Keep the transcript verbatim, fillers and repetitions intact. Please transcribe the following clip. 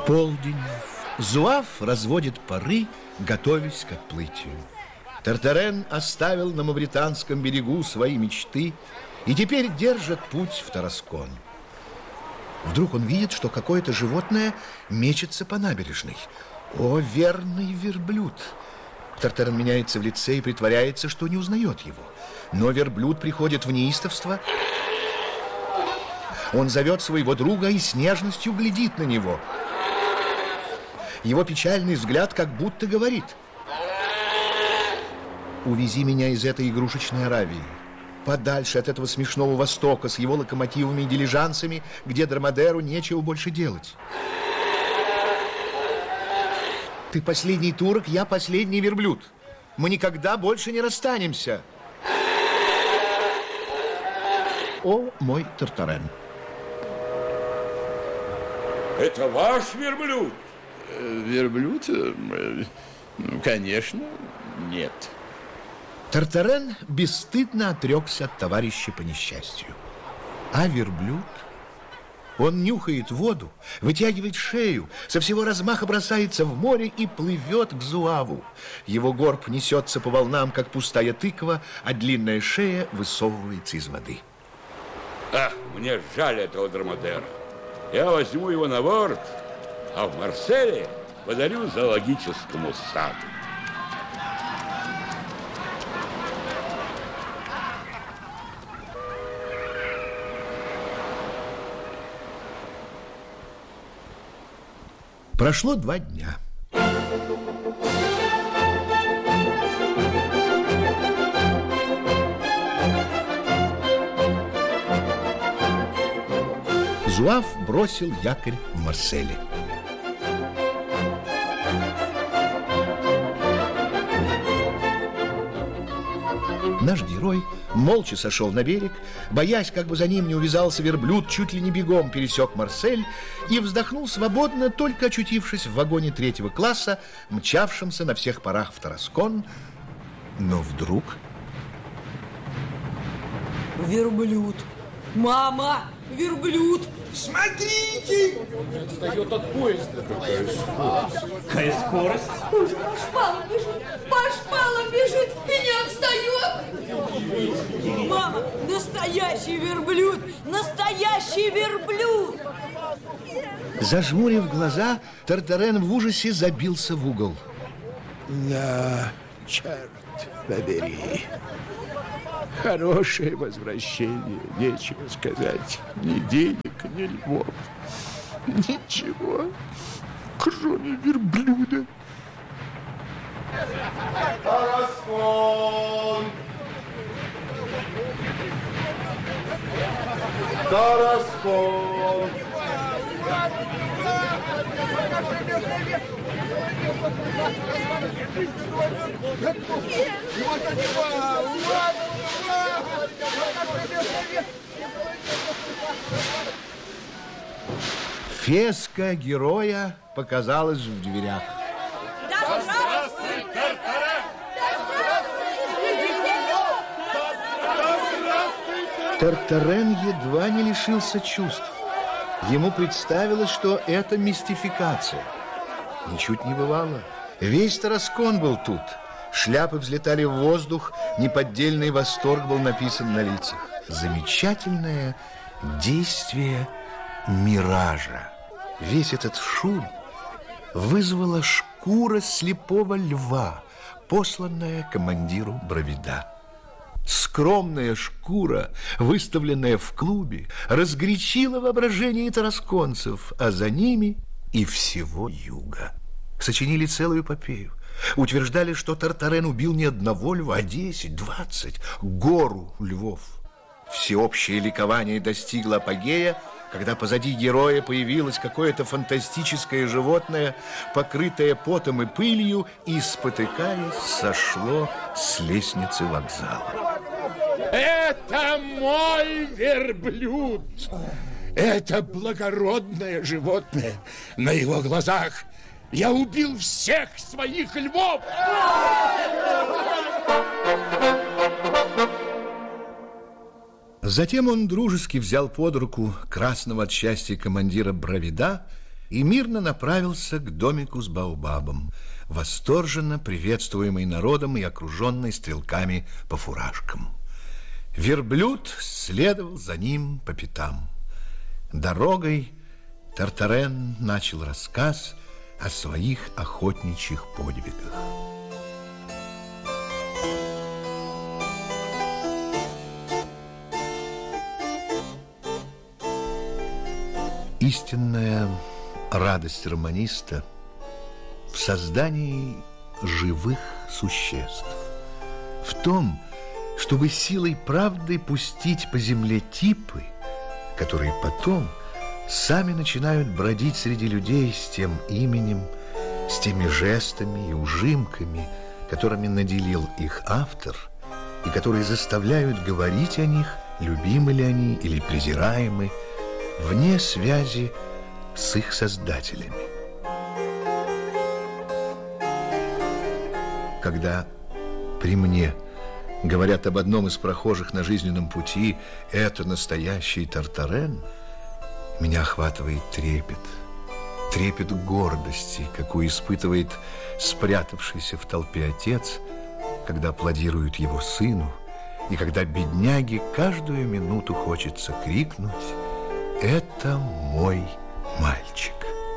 Полдень. Зуав разводит пары, готовясь к отплытию. Тартарен оставил на мавританском берегу свои мечты и теперь держит путь в Тараскон. Вдруг он видит, что какое-то животное мечется по набережной. О, верный верблюд! Тартарен меняется в лице и притворяется, что не узнает его. Но верблюд приходит в неистовство. Он зовет своего друга и с нежностью глядит на него. Его печальный взгляд как будто говорит: увези меня из этой игрушечной Аравии, подальше от этого смешного Востока с его локомотивами и дилижансами, где Драмадеру нечего больше делать. Ты последний турок, я последний верблюд. Мы никогда больше не расстанемся. О, мой Тартарен! Это ваш верблюд? Верблюд? Конечно, нет. Тартарен бесстыдно отрекся от товарища по несчастью. А верблюд? Он нюхает воду, вытягивает шею, со всего размаха бросается в море и плывет к Зуаву. Его горб несется по волнам, как пустая тыква, а длинная шея высовывается из воды. Ах, мне жаль этого Драмадера. Я возьму его на борт, а в Марселе подарю зоологическому саду. Прошло два дня. Зуав бросил якорь в Марселе. Наш герой молча сошел на берег, боясь, как бы за ним не увязался верблюд, чуть ли не бегом пересек Марсель и вздохнул свободно, только очутившись в вагоне третьего класса, мчавшемся на всех парах в Тараскон. Но вдруг... Верблюд! Мама! Верблюд! Смотрите! Не отстает от поезда. Какая скорость! Какая скорость? По шпалам бежит! По шпалам бежит и не отстает! Мама! Настоящий верблюд! Настоящий верблюд! Зажмурив глаза, Тартарен в ужасе забился в угол. Да, черт побери. Хорошее возвращение, нечего сказать. Ни денег, ни львов. Ничего, кроме верблюда. Тараскон! Тараскон! Феска героя показалась в дверях. Да здравствуй, Тартарен! Тартарен едва не лишился чувств. Ему представилось, что это мистификация. Ничуть не бывало. Весь Тараскон был тут. Шляпы взлетали в воздух, неподдельный восторг был написан на лицах. Замечательное действие миража. Весь этот шум вызвала шкура слепого льва, посланная командиру Бравида. Скромная шкура, выставленная в клубе, разгорячила воображение тарасконцев, а за ними и всего юга. Сочинили целую эпопею. Утверждали, что Тартарен убил не одного льва, а десять, двадцать, гору львов. Всеобщее ликование достигло апогея, когда позади героя появилось какое-то фантастическое животное, покрытое потом и пылью, и, спотыкаясь, сошло с лестницы вокзала. Это мой верблюд. Это благородное животное. На его глазах я убил всех своих львов. Затем он дружески взял под руку красного от счастья командира Бравида и мирно направился к домику с баобабом, восторженно приветствуемый народом и окруженный стрелками по фуражкам. Верблюд следовал за ним по пятам. Дорогой Тартарен начал рассказ о своих охотничьих подвигах. Истинная радость романиста в создании живых существ, в том, чтобы силой правды пустить по земле типы, которые потом сами начинают бродить среди людей с тем именем, с теми жестами и ужимками, которыми наделил их автор, и которые заставляют говорить о них, любимы ли они или презираемы, вне связи с их создателями. Когда при мне говорят об одном из прохожих на жизненном пути, это настоящий Тартарен, меня охватывает трепет, трепет гордости, какую испытывает спрятавшийся в толпе отец, когда аплодируют его сыну, и когда бедняге каждую минуту хочется крикнуть: «Это мой мальчик».